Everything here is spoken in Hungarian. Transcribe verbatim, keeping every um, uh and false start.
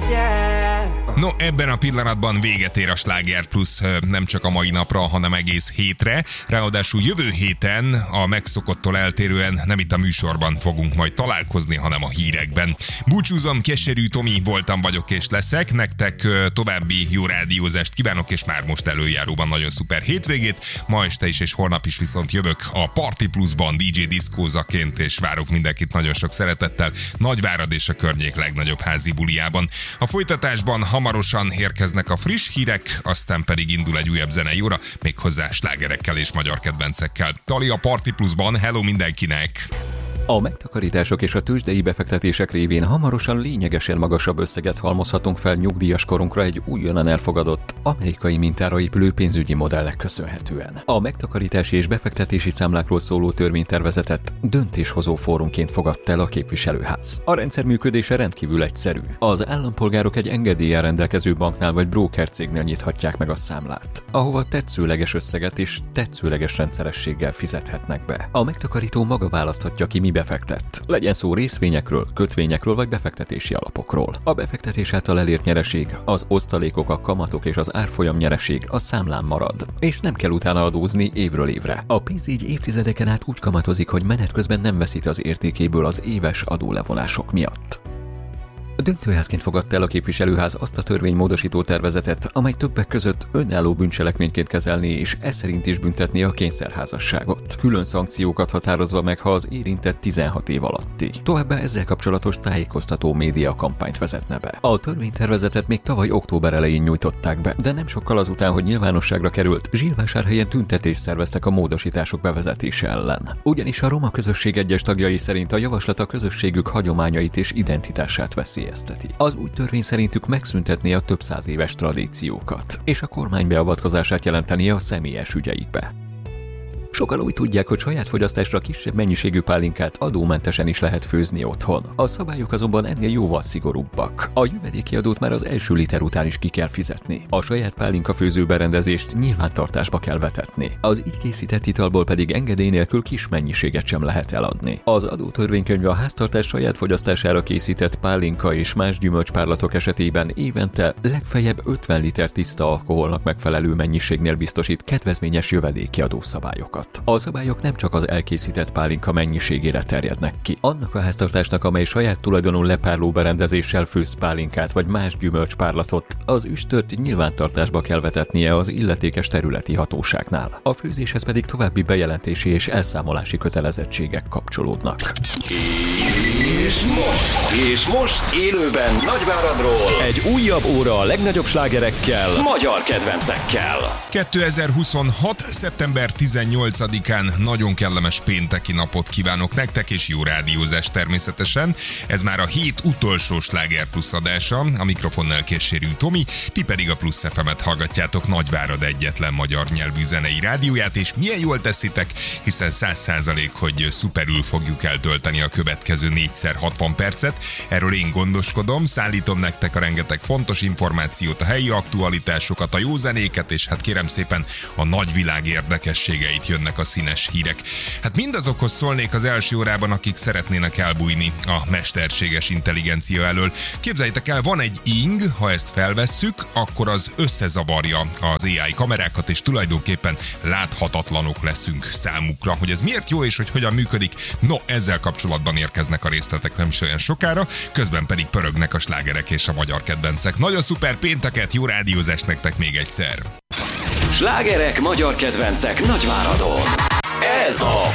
No, ebben a pillanatban véget ér a Sláger Plusz nem csak a mai napra, hanem egész hétre. Ráadásul jövő héten a megszokottól eltérően nem itt a műsorban fogunk majd találkozni, hanem a hírekben. Búcsúzom, Keserű Tomi voltam, vagyok és leszek. Nektek további jó rádiózást kívánok, és már most előjáróban nagyon szuper hétvégét. Ma este is és holnap is viszont jövök a Party Pluszban dé dzsé diszkózaként, és várok mindenkit nagyon sok szeretettel Nagyvárad és a környék legnagyobb házi buliában. A folytatásban hamarosan érkeznek a friss hírek, aztán pedig indul egy újabb zenei óra, méghozzá slágerekkel és magyar kedvencekkel. Tali a Party Pluszban, hello mindenkinek! A megtakarítások és a tőzsdei befektetések révén hamarosan lényegesen magasabb összeget halmozhatunk fel nyugdíjas korunkra egy újonnan elfogadott, amerikai mintára épülő pénzügyi modellnek köszönhetően. A megtakarítási és befektetési számlákról szóló törvénytervezetet döntéshozó fórumként fogadta el a képviselőház. A rendszer működése rendkívül egyszerű. Az állampolgárok egy engedéllyel rendelkező banknál vagy broker cégnél nyithatják meg a számlát, ahova tetszőleges összeget és tetszőleges rendszerességgel fizethetnek be. A megtakarító maga választhatja ki, mi befektet. Legyen szó részvényekről, kötvényekről vagy befektetési alapokról. A befektetés által elért nyereség, az osztalékok, a kamatok és az árfolyam nyereség a számlán marad, és nem kell utána adózni évről évre. A pénz így évtizedeken át úgy kamatozik, hogy menet közben nem veszít az értékéből az éves adólevonások miatt. Döntőházként fogadta el a képviselőház azt a törvénymódosító tervezetet, amely többek között önálló bűncselekményként kezelni és e szerint is büntetni a kényszerházasságot. Külön szankciókat határozva meg, ha az érintett tizenhat év alatti. Továbbá ezzel kapcsolatos tájékoztató média kampányt vezetne be. A törvénytervezetet még tavaly október elején nyújtották be, de nem sokkal azután, hogy nyilvánosságra került, Zsírvásárhelyen tüntetést szerveztek a módosítások bevezetése ellen. Ugyanis a roma közösség egyes tagjai szerint a javaslat a közösségük hagyományait és identitását veszi. Az új törvény szerintük megszüntetné a több száz éves tradíciókat, és a kormány beavatkozását jelentenie a személyes ügyeikbe. Sokan úgy tudják, hogy saját fogyasztásra kisebb mennyiségű pálinkát adómentesen is lehet főzni otthon. A szabályok azonban ennél jóval szigorúbbak. A jövedéki adót már az első liter után is ki kell fizetni. A saját pálinka főző berendezést nyilvántartásba kell vetetni. Az így készített italból pedig engedély nélkül kis mennyiséget sem lehet eladni. Az adótörvénykönyv a háztartás saját fogyasztására készített pálinka és más gyümölcspárlatok esetében évente legfeljebb ötven liter tiszta alkoholnak megfelelő mennyiségnél biztosít kedvezményes jövedéki adószabályokat. A szabályok nem csak az elkészített pálinka mennyiségére terjednek ki. Annak a háztartásnak, amely saját tulajdonú lepárló berendezéssel főz pálinkát vagy más gyümölcspárlatot, az üstört nyilvántartásba kell vetetnie az illetékes területi hatóságnál. A főzéshez pedig további bejelentési és elszámolási kötelezettségek kapcsolódnak. És most, és most élőben Nagyváradról egy újabb óra a legnagyobb slágerekkel, magyar kedvencekkel. kétezer-huszonhat. szeptember tizennyolcadikán nagyon kellemes pénteki napot kívánok nektek, és jó rádiózást természetesen. Ez már a hét utolsó Sláger Plusz adása, a mikrofonnál Keserű Tomi, ti pedig a Plusz ef emet hallgatjátok, Nagyvárad egyetlen magyar nyelvű zenei rádióját, és milyen jól teszitek, hiszen száz százalék, hogy szuperül fogjuk eltölteni a következő négyszer hatvan percet. Erről én gondoskodom, szállítom nektek a rengeteg fontos információt, a helyi aktualitásokat, a jó zenéket, és hát kérem szépen a nagyvilág érdekességeit, jönnek a színes hírek. Hát mindazokhoz szólnék az első órában, akik szeretnének elbújni a mesterséges intelligencia elől. Képzeljétek el, van egy ing, ha ezt felvesszük, akkor az összezavarja az á i kamerákat, és tulajdonképpen láthatatlanok leszünk számukra. Hogy ez miért jó, és hogy hogyan működik, no, ezzel kapcsolatban érkeznek a részletek nem is olyan sokára, közben pedig pörögnek a slágerek és a magyar kedvencek. Nagyon szuper pénteket, jó rádiózást nektek még egyszer! Slágerek, magyar kedvencek Nagyváradon. Ez a